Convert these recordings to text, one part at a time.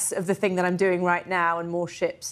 less of the thing that I'm doing right now and more ships?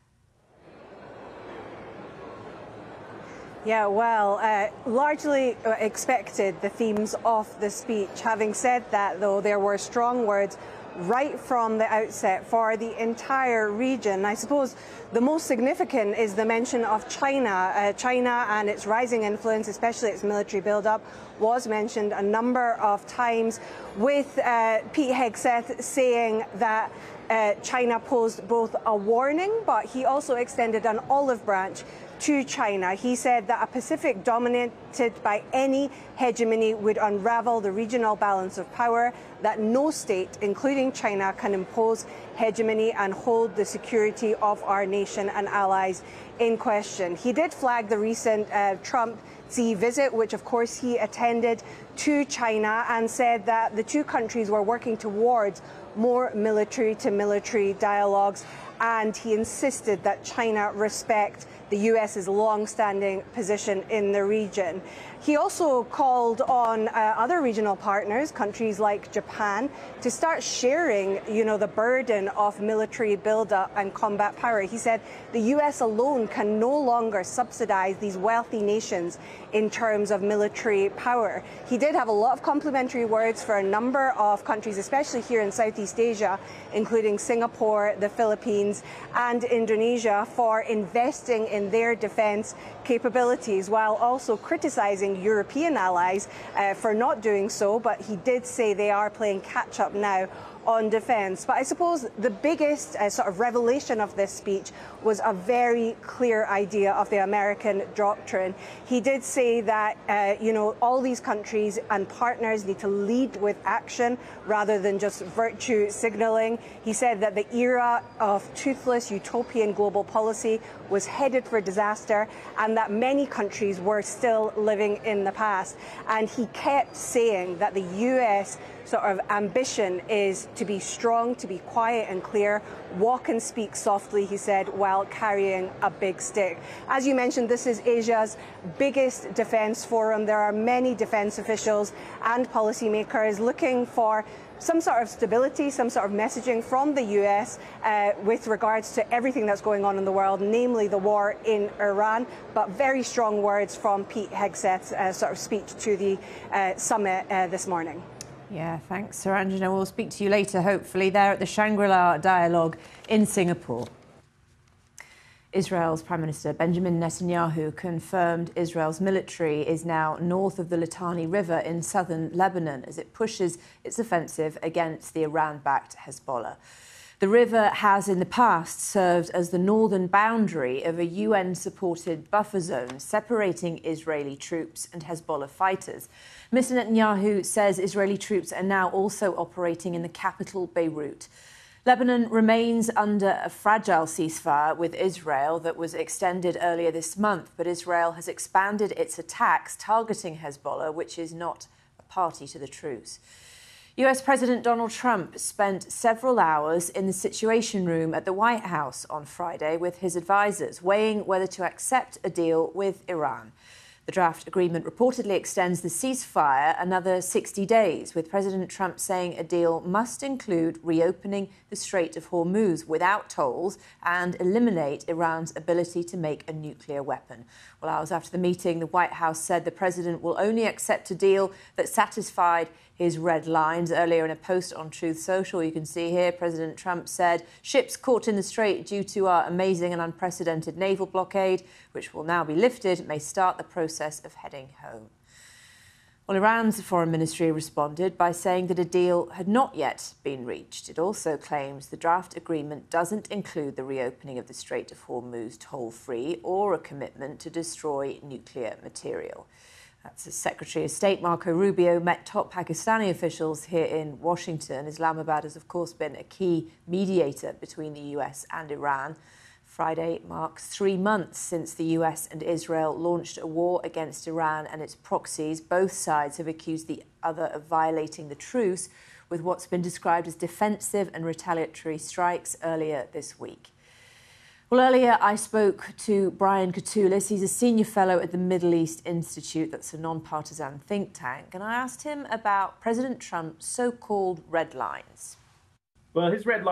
Yeah, well, largely expected the themes of the speech. Having said that, though, there were strong words right from the outset for the entire region. I suppose the most significant is the mention of China. China and its rising influence, especially its military build-up, was mentioned a number of times, with Pete Hegseth saying that China posed both a warning, but he also extended an olive branch to China. He said that a Pacific dominated by any hegemony would unravel the regional balance of power, that no state, including China, can impose hegemony and hold the security of our nation and allies in question. He did flag the recent Trump Xi visit, which of course he attended, to China, and said that the two countries were working towards more military-to-military dialogues, and he insisted that China respect the US's long-standing position in the region. He also called on other regional partners, countries like Japan, to start sharing, the burden of military build-up and combat power. He said the US alone can no longer subsidize these wealthy nations in terms of military power. He did have a lot of complimentary words for a number of countries, especially here in Southeast Asia, including Singapore, the Philippines, and Indonesia, for investing in their defense capabilities, while also criticizing European allies for not doing so. But he did say they are playing catch-up now on defence. But I suppose the biggest sort of revelation of this speech was a very clear idea of the American doctrine. He did say that, all these countries and partners need to lead with action rather than just virtue signalling. He said that the era of toothless utopian global policy was headed for disaster, and that many countries were still living in the past. And he kept saying that the US sort of ambition is to be strong, to be quiet and clear, walk and speak softly, he said, while carrying a big stick. As you mentioned, this is Asia's biggest defence forum. There are many defence officials and policymakers looking for some sort of stability, some sort of messaging from the US with regards to everything that's going on in the world, namely the war in Iran, but very strong words from Pete Hegseth's sort of speech to the summit this morning. Yeah, thanks, Saranjana. We'll speak to you later, hopefully, there at the Shangri-La Dialogue in Singapore. Israel's Prime Minister Benjamin Netanyahu confirmed Israel's military is now north of the Litani River in southern Lebanon as it pushes its offensive against the Iran-backed Hezbollah. The river has in the past served as the northern boundary of a UN-supported buffer zone separating Israeli troops and Hezbollah fighters. Mr. Netanyahu says Israeli troops are now also operating in the capital, Beirut. Lebanon remains under a fragile ceasefire with Israel that was extended earlier this month, but Israel has expanded its attacks targeting Hezbollah, which is not a party to the truce. US President Donald Trump spent several hours in the Situation Room at the White House on Friday with his advisors, weighing whether to accept a deal with Iran. The draft agreement reportedly extends the ceasefire another 60 days, with President Trump saying a deal must include reopening the Strait of Hormuz without tolls and eliminate Iran's ability to make a nuclear weapon. Well, hours after the meeting, the White House said the president will only accept a deal that satisfied his red lines. Earlier in a post on Truth Social, you can see here, President Trump said, ships caught in the strait due to our amazing and unprecedented naval blockade, which will now be lifted, may start the process of heading home. Well, Iran's foreign ministry responded by saying that a deal had not yet been reached. It also claims the draft agreement doesn't include the reopening of the Strait of Hormuz toll-free or a commitment to destroy nuclear material. That's as Secretary of State Marco Rubio met top Pakistani officials here in Washington. Islamabad has, of course, been a key mediator between the US and Iran. Friday marks 3 months since the US and Israel launched a war against Iran and its proxies. Both sides have accused the other of violating the truce with what's been described as defensive and retaliatory strikes earlier this week. Well, earlier I spoke to Brian Katulis. He's a senior fellow at the Middle East Institute. That's a non-partisan think tank. And I asked him about President Trump's so-called red lines. Well, his red line